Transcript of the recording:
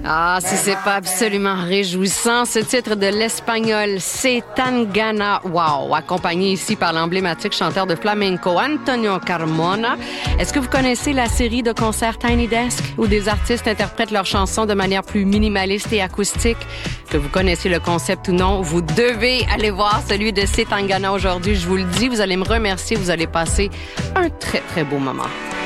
Ah, si c'est pas absolument réjouissant, ce titre de l'espagnol Zetangana, wow, accompagné ici par l'emblématique chanteur de flamenco Antonio Carmona. Est-ce que vous connaissez la série de concerts Tiny Desk où des artistes interprètent leurs chansons de manière plus minimaliste et acoustique? Que vous connaissez le concept ou non, vous devez aller voir celui de Zetangana aujourd'hui. Je vous le dis, vous allez me remercier, vous allez passer un très, très beau moment.